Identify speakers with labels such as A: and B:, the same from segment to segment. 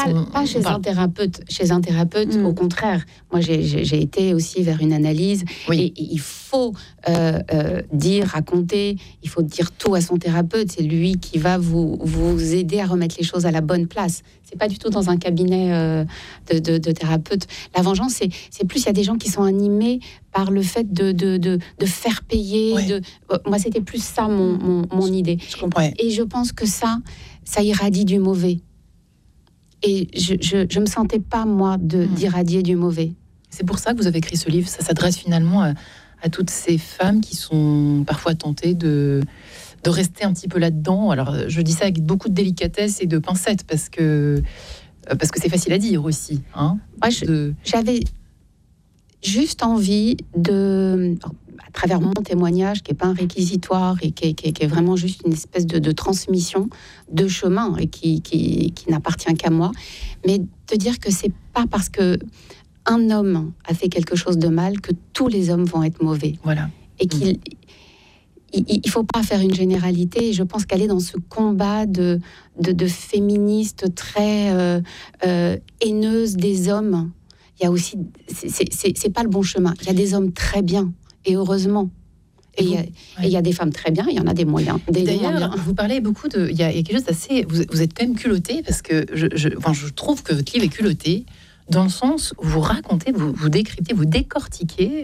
A: Pas chez un thérapeute. Chez un thérapeute, au contraire. Moi, j'ai été aussi vers une analyse. Et il faut raconter, il faut dire tout à son thérapeute. C'est lui qui va vous aider à remettre les choses à la bonne place. C'est pas du tout dans un cabinet de thérapeute. La vengeance, c'est plus, il y a des gens qui sont animés par le fait de faire payer. Moi, c'était plus ça mon idée.
B: Je comprends.
A: Et je pense que ça irradie du mauvais. Et je me sentais pas, moi, d'irradier du mauvais.
B: C'est pour ça que vous avez écrit ce livre. Ça s'adresse finalement à toutes ces femmes qui sont parfois tentées de rester un petit peu là-dedans. Alors, je dis ça avec beaucoup de délicatesse et de pincettes, parce que c'est facile à dire aussi. Hein,
A: moi, j'avais juste envie à travers mon témoignage, qui n'est pas un réquisitoire et qui est vraiment juste une espèce de transmission de chemin et qui n'appartient qu'à moi, mais de dire que c'est pas parce que un homme a fait quelque chose de mal que tous les hommes vont être mauvais.
B: Voilà.
A: Et qu'il il faut pas faire une généralité. Et je pense qu'elle est dans ce combat de féministes très haineuses des hommes. Il y a aussi, c'est pas le bon chemin. Il y a des hommes très bien, et heureusement. Et il y a des femmes très bien, il y en a des moyens.
B: D'ailleurs, vous parlez beaucoup de... Il y a quelque chose d'assez... Vous êtes quand même culotté, parce que je trouve que votre livre est culotté, dans le sens où vous racontez, vous décryptez, vous décortiquez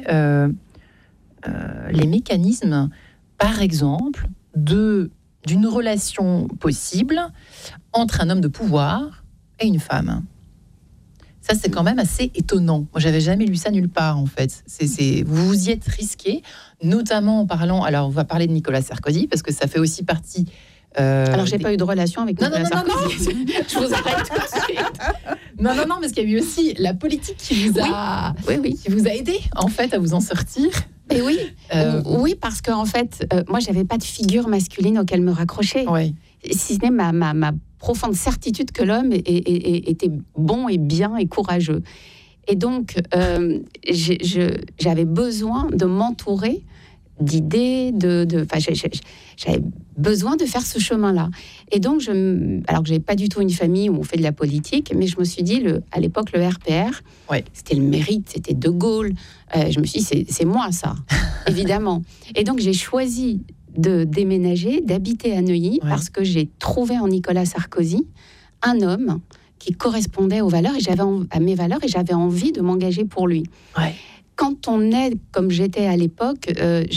B: les mécanismes, par exemple, d'une relation possible entre un homme de pouvoir et une femme. Ça, c'est quand même assez étonnant. Moi, j'avais jamais lu ça nulle part, en fait. Vous vous y êtes risqué, notamment en parlant... Alors, on va parler de Nicolas Sarkozy, parce que ça fait aussi partie...
A: Alors, j'ai pas eu de relation avec Nicolas Sarkozy.
B: Non. Je vous arrête tout de suite. Non, parce qu'il y a eu aussi la politique qui vous a, qui vous a aidé, en fait, à vous en sortir.
A: Et oui, parce qu'en fait, moi, j'avais pas de figure masculine auquel me raccrocher.
B: Oui.
A: Si ce n'est ma profonde certitude que l'homme était bon et bien et courageux. Et donc, j'avais besoin de m'entourer d'idées, j'avais besoin de faire ce chemin-là. Et donc, alors que j'avais pas du tout une famille où on fait de la politique, mais je me suis dit, à l'époque, le RPR, c'était le mérite, c'était De Gaulle. Je me suis dit, c'est moi, ça, évidemment. Et donc, j'ai choisi de déménager, d'habiter à Neuilly, parce que j'ai trouvé en Nicolas Sarkozy un homme qui correspondait aux valeurs à mes valeurs, et j'avais envie de m'engager pour lui.
B: Ouais.
A: Quand on est comme j'étais à l'époque,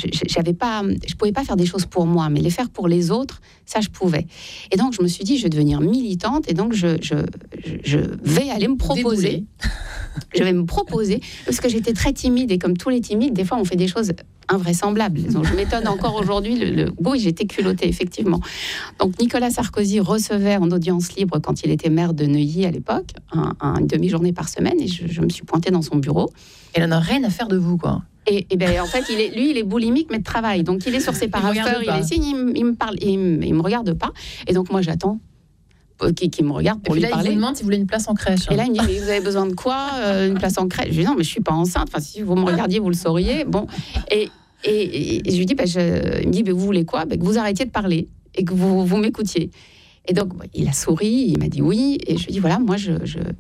A: je pouvais pas faire des choses pour moi, mais les faire pour les autres, ça je pouvais. Et donc je me suis dit, je vais devenir militante, et donc je vais aller me proposer. Je vais me proposer, parce que j'étais très timide, et comme tous les timides, des fois on fait des choses invraisemblables. Donc je m'étonne encore aujourd'hui. Oui, j'étais culottée, effectivement. Donc Nicolas Sarkozy recevait en audience libre, quand il était maire de Neuilly à l'époque, une demi-journée par semaine, et je me suis pointée dans son bureau.
B: Elle n'en a rien à faire de vous, quoi.
A: Et ben en fait, il est boulimique, mais de travail. Donc il est sur ses parapheurs, il me parle, il me regarde pas. Et donc moi j'attends qui me regarde pour lui parler.
B: Il vous demande si vous voulez une place en crèche.
A: Et là, il me dit, mais vous avez besoin de quoi? Une place en crèche? Je lui dis, non, mais je suis pas enceinte. Enfin, si vous me regardiez, vous le sauriez. Bon. Et je lui dis, il me dit, mais vous voulez quoi? Que vous arrêtiez de parler et que vous m'écoutiez. Et donc, il a souri, il m'a dit oui. Et je lui dis, voilà, moi, je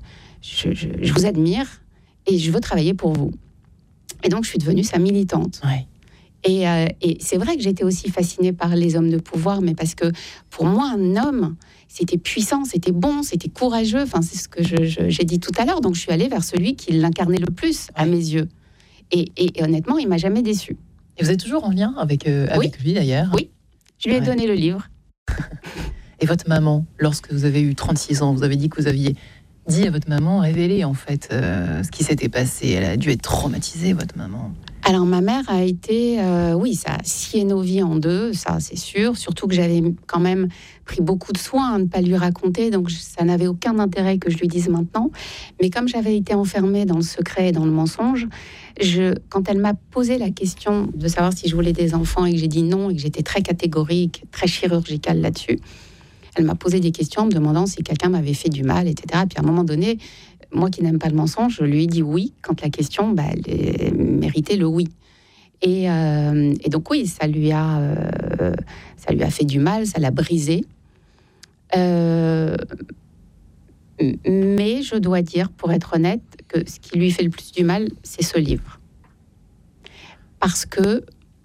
A: vous admire et je veux travailler pour vous. Et donc, je suis devenue sa militante.
B: Ouais.
A: Et c'est vrai que j'étais aussi fascinée par les hommes de pouvoir, mais parce que pour moi, un homme, c'était puissant, c'était bon, c'était courageux. Enfin, c'est ce que j'ai dit tout à l'heure. Donc, je suis allée vers celui qui l'incarnait le plus à mes yeux. Et honnêtement, il m'a jamais déçue.
B: Et vous êtes toujours en lien avec lui, d'ailleurs?
A: Oui, je lui ai donné le livre.
B: Et votre maman, lorsque vous avez eu 36 ans, vous avez dit que vous aviez dit à votre maman, révélé en fait ce qui s'était passé. Elle a dû être traumatisée, votre maman.
A: Alors, ma mère a été... ça a scié nos vies en deux, ça c'est sûr. Surtout que j'avais quand même pris beaucoup de soin à ne pas lui raconter, donc ça n'avait aucun intérêt que je lui dise maintenant. Mais comme j'avais été enfermée dans le secret et dans le mensonge, quand elle m'a posé la question de savoir si je voulais des enfants et que j'ai dit non, et que j'étais très catégorique, très chirurgicale là-dessus, elle m'a posé des questions en me demandant si quelqu'un m'avait fait du mal, etc. Puis à un moment donné... Moi qui n'aime pas le mensonge, je lui ai dit oui quand la question elle méritait le oui. Et donc oui, ça lui a fait du mal, ça l'a brisé. Mais je dois dire, pour être honnête, que ce qui lui fait le plus du mal, c'est ce livre. Parce que,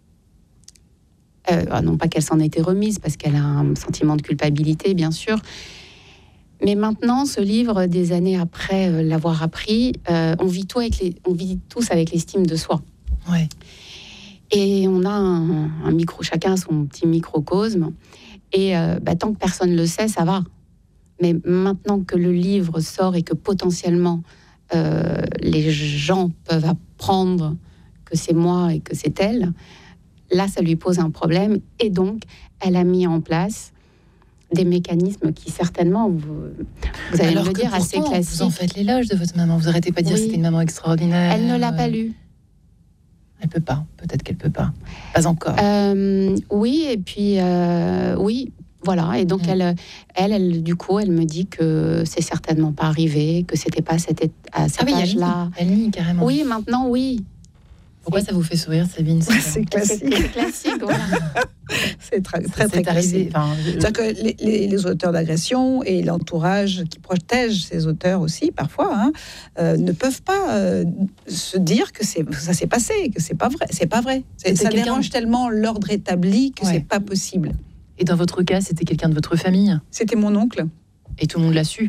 A: non pas qu'elle s'en était remise, parce qu'elle a un sentiment de culpabilité, bien sûr, mais maintenant, ce livre, des années après l'avoir appris, on vit tous avec l'estime de soi.
B: Ouais.
A: Et on a un micro, chacun son petit microcosme. Et tant que personne ne le sait, ça va. Mais maintenant que le livre sort et que potentiellement les gens peuvent apprendre que c'est moi et que c'est elle, là, ça lui pose un problème. Et donc, elle a mis en place des mécanismes qui, certainement, vous allez
B: Alors
A: me
B: que
A: dire, assez
B: pourtant,
A: classiques.
B: vous en faites l'éloge de votre maman. Vous n'arrêtez pas de dire que c'était une maman extraordinaire.
A: Elle ne l'a pas lu.
B: Elle peut pas. Peut-être qu'elle peut pas. Pas encore.
A: Oui, et puis, oui. Voilà, et donc elle, du coup, elle me dit que c'est certainement pas arrivé, que c'était pas à cet âge-là.
B: Elle nie carrément.
A: Oui, maintenant, oui.
B: Pourquoi ça vous fait sourire, Sabine?
C: C'est classique.
A: C'est classique, voilà.
C: C'est très classique. C'est-à-dire que les auteurs d'agression et l'entourage qui protège ces auteurs aussi, parfois, ne peuvent pas se dire que ça s'est passé, que c'est pas vrai. C'est pas vrai. Ça dérange tellement l'ordre établi que c'est pas possible.
B: Et dans votre cas, c'était quelqu'un de votre famille?
C: C'était mon oncle.
B: Et tout le monde l'a su?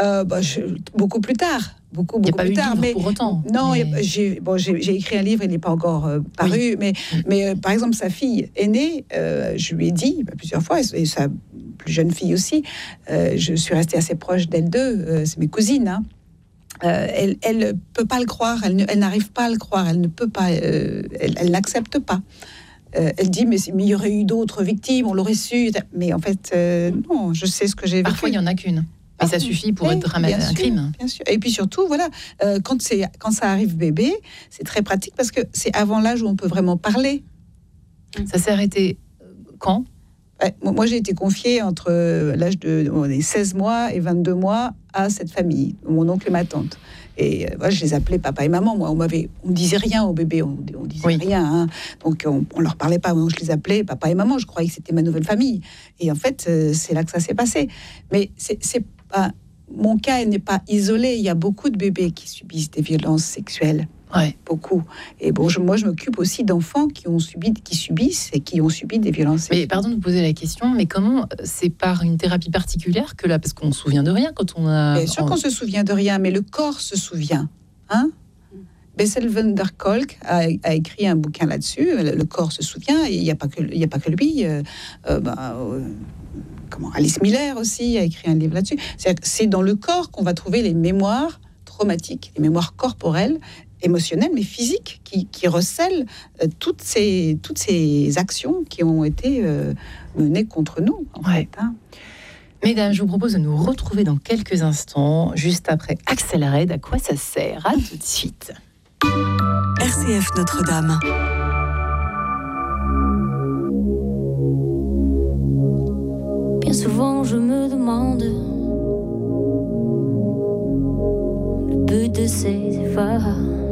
C: Beaucoup plus tard. Beaucoup plus tard.
B: Il n'y a pas eu de livre pour autant.
C: Non, j'ai écrit un livre, il n'est pas encore paru, mais par exemple, sa fille aînée, je lui ai dit plusieurs fois, et sa plus jeune fille aussi, je suis restée assez proche d'elles deux, c'est mes cousines, hein. Elle ne peut pas le croire, elle n'arrive pas à le croire, elle ne peut pas, elle n'accepte pas. Elle dit, mais il y aurait eu d'autres victimes, on l'aurait su. Mais en fait, non, je sais ce que j'ai vécu.
B: Parfois, il n'y en a qu'une. Mais ça suffit pour être un crime.
C: Bien sûr. Et puis surtout, voilà, quand ça arrive bébé, c'est très pratique parce que c'est avant l'âge où on peut vraiment parler.
B: Ça s'est arrêté quand?
C: Moi, j'ai été confiée entre l'âge de 16 mois et 22 mois à cette famille, mon oncle et ma tante. Et je les appelais papa et maman. Moi, on disait rien aux bébés, on disait rien. Hein. Donc, on leur parlait pas. Donc, je les appelais papa et maman. Je croyais que c'était ma nouvelle famille. Et en fait, c'est là que ça s'est passé. Mais c'est pas, mon cas n'est pas isolé. Il y a beaucoup de bébés qui subissent des violences sexuelles.
B: Ouais.
C: Beaucoup. Et bon, moi, je m'occupe aussi d'enfants qui subissent et qui ont subi des violences sexuelles.
B: Mais pardon de vous poser la question, mais comment c'est par une thérapie particulière que là, parce qu'on se souvient de rien quand on a...
C: Bien sûr qu'on se souvient de rien, mais le corps se souvient. Hein? Bessel van der Kolk a écrit un bouquin là-dessus. Le corps se souvient, et il n'y a pas que lui. Alice Miller aussi a écrit un livre là-dessus. C'est dans le corps qu'on va trouver les mémoires traumatiques, les mémoires corporelles, émotionnelles, mais physiques, qui recèlent toutes ces actions qui ont été menées contre nous, en fait. Hein.
B: Mesdames, je vous propose de nous retrouver dans quelques instants, juste après Axel Red. À quoi ça sert? À tout de suite.
D: RCF Notre-Dame.
E: Bien souvent, je me demande le but de ces efforts.